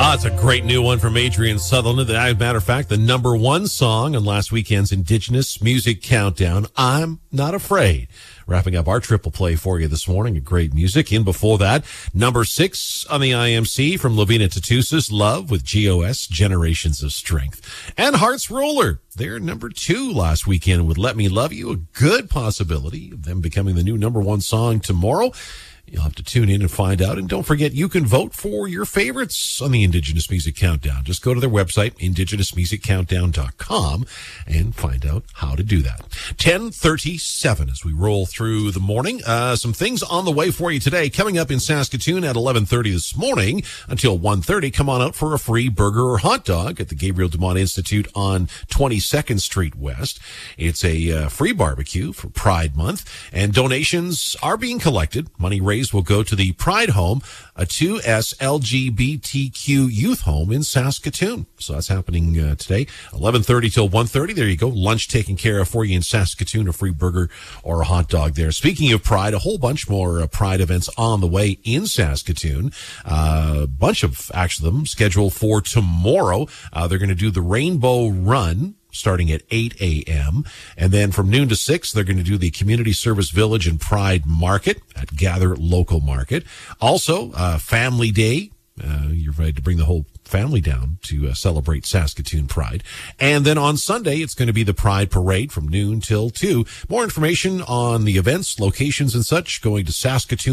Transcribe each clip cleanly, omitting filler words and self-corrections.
It's a great new one from Adrian Sutherland. As a matter of fact, the number one song on last weekend's Indigenous Music Countdown, I'm Not Afraid. Wrapping up our triple play for you this morning. Great music. In before that, number 6 on the IMC from Lavina Tatusis, Love with GOS, Generations of Strength. And Hearts Ruler, they're number 2 last weekend with Let Me Love You. A good possibility of them becoming the new number 1 song tomorrow. You'll have to tune in and find out. And don't forget, you can vote for your favorites on the Indigenous Music Countdown. Just go to their website, indigenousmusiccountdown.com, and find out how to do that. 10:37 as we roll through the morning. Some things on the way for you today. Coming up in Saskatoon at 11:30 this morning until 1:30. Come on out for a free burger or hot dog at the Gabriel Dumont Institute on 22nd Street West. It's a free barbecue for Pride Month, and donations are being collected. Money raised will go to the Pride Home, a 2S LGBTQ youth home in Saskatoon. So that's happening today, 11:30 till 1:30. There you go. Lunch taken care of for you in Saskatoon, a free burger or a hot dog there. Speaking of Pride, a whole bunch more Pride events on the way in Saskatoon. A bunch of actually them scheduled for tomorrow. They're going to do the Rainbow Run, starting at 8 a.m. And then from noon to 6, they're going to do the Community Service Village and Pride Market at Gather Local Market. Also, Family Day. You're ready to bring the whole family down to celebrate Saskatoon Pride. And then on Sunday, it's going to be the Pride Parade from noon till 2. More information on the events, locations, and such going to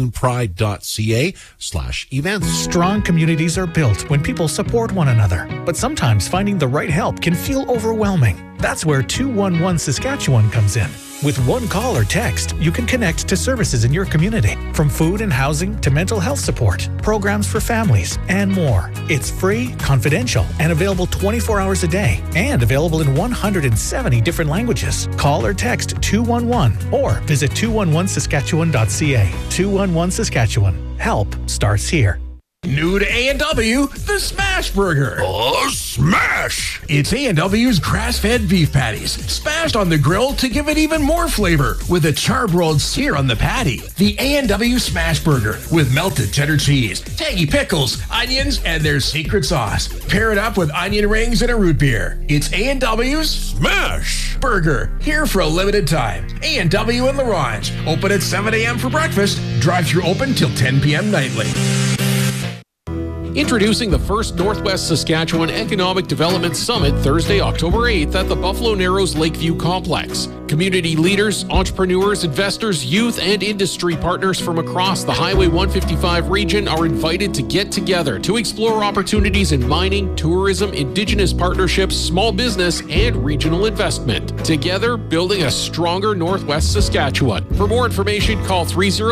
saskatoonpride.ca/events. Strong communities are built when people support one another. But sometimes finding the right help can feel overwhelming. That's where 211 Saskatchewan comes in. With one call or text, you can connect to services in your community, from food and housing to mental health support, programs for families, and more. It's free, confidential, and available 24 hours a day, and available in 170 different languages. Call or text 211 or visit 211saskatchewan.ca. 211 Saskatchewan. Help starts here. New to A&W, the Smash Burger. Oh, smash! It's A&W's grass-fed beef patties, smashed on the grill to give it even more flavor with a charbroiled sear on the patty. The A&W Smash Burger with melted cheddar cheese, tangy pickles, onions, and their secret sauce. Pair it up with onion rings and a root beer. It's A&W's Smash Burger, here for a limited time. A&W in La Ronge, open at 7 a.m. for breakfast, drive-through open till 10 p.m. nightly. Introducing the first Northwest Saskatchewan Economic Development Summit Thursday, October 8th at the Buffalo Narrows Lakeview Complex. Community leaders, entrepreneurs, investors, youth, and industry partners from across the Highway 155 region are invited to get together to explore opportunities in mining, tourism, Indigenous partnerships, small business, and regional investment. Together, building a stronger Northwest Saskatchewan. For more information, call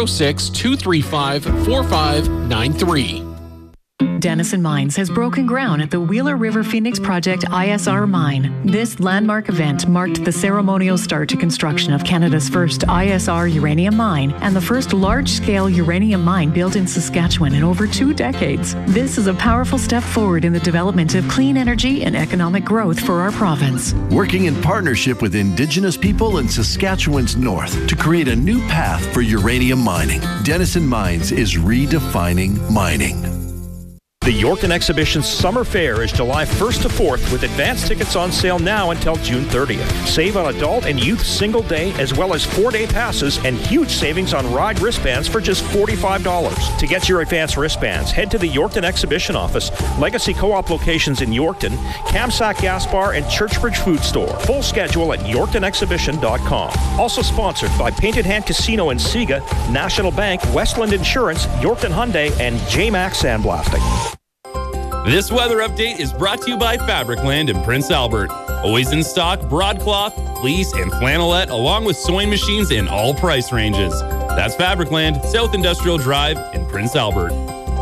306-235-4593. Denison Mines has broken ground at the Wheeler River Phoenix Project ISR mine. This landmark event marked the ceremonial start to construction of Canada's first ISR uranium mine and the first large-scale uranium mine built in Saskatchewan in over 2 decades. This is a powerful step forward in the development of clean energy and economic growth for our province. Working in partnership with Indigenous people in Saskatchewan's north to create a new path for uranium mining. Denison Mines is redefining mining. The Yorkton Exhibition Summer Fair is July 1st to 4th with advance tickets on sale now until June 30th. Save on adult and youth single day as well as 4-day passes and huge savings on ride wristbands for just $45. To get your advance wristbands, head to the Yorkton Exhibition Office, Legacy Co-op locations in Yorkton, Kamsack Gas Bar, and Churchbridge Food Store. Full schedule at YorktonExhibition.com. Also sponsored by Painted Hand Casino in Siga, National Bank, Westland Insurance, Yorkton Hyundai, and J-Max Sandblasting. This weather update is brought to you by Fabricland in Prince Albert. Always in stock, broadcloth, fleece, and flannelette, along with sewing machines in all price ranges. That's Fabricland, South Industrial Drive in Prince Albert.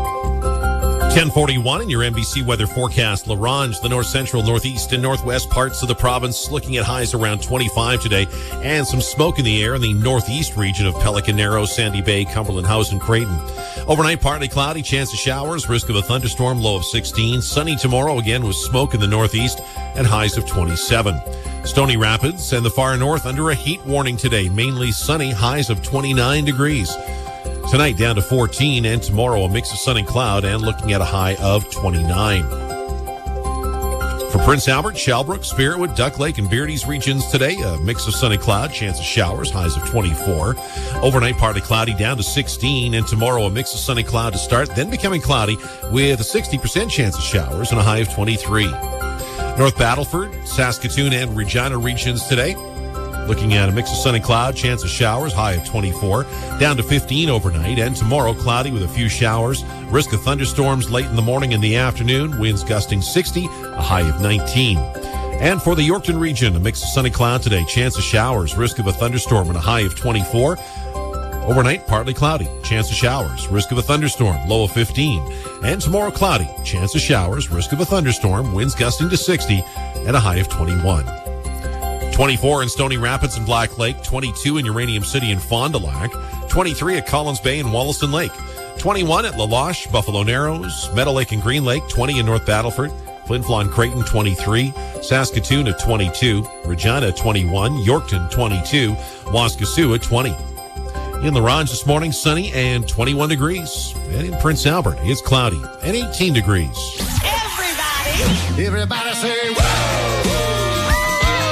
10:41 in your NBC weather forecast. La Ronge, the north central, northeast, and northwest parts of the province looking at highs around 25 today, and some smoke in the air in the northeast region of Pelican Narrows, Sandy Bay, Cumberland House, and Creighton. Overnight, partly cloudy, chance of showers, risk of a thunderstorm, low of 16. Sunny tomorrow, again with smoke in the northeast, and highs of 27. Stony Rapids and the far north under a heat warning today. Mainly sunny, highs of 29 degrees. Tonight down to 14, and tomorrow a mix of sun and cloud and looking at a high of 29. For Prince Albert, Shalbrook, Spiritwood, Duck Lake, and Beardy's regions today, a mix of sun and cloud, chance of showers, highs of 24. Overnight partly cloudy down to 16, and tomorrow a mix of sun and cloud to start, then becoming cloudy with a 60% chance of showers and a high of 23. North Battleford, Saskatoon, and Regina regions today, looking at a mix of sun and cloud, chance of showers, high of 24, down to 15 overnight, and tomorrow cloudy with a few showers, risk of thunderstorms late in the morning and the afternoon, winds gusting 60, a high of 19. And for the Yorkton region, a mix of sun and cloud today, chance of showers, risk of a thunderstorm and a high of 24. Overnight, partly cloudy, chance of showers, risk of a thunderstorm, low of 15. And tomorrow cloudy, chance of showers, risk of a thunderstorm, winds gusting to 60, and a high of 21. 24 in Stony Rapids and Black Lake, 22 in Uranium City and Fond du Lac, 23 at Collins Bay and Wollaston Lake, 21 at La Loche, Buffalo Narrows, Meadow Lake and Green Lake, 20 in North Battleford, Flin Flon Creighton 23, Saskatoon at 22, Regina at 21, Yorkton 22, Waskesiu at 20. In La Ronge this morning, sunny and 21 degrees. And in Prince Albert, it's cloudy and 18 degrees. Everybody say, whoa!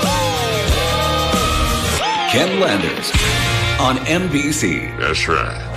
Ken Landers on NBC. That's right.